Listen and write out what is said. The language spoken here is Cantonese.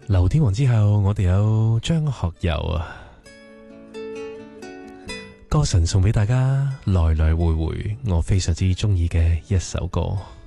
劉天王之後，我哋有張學友啊，歌神送俾大家來來回回，我非常之中意嘅一首歌。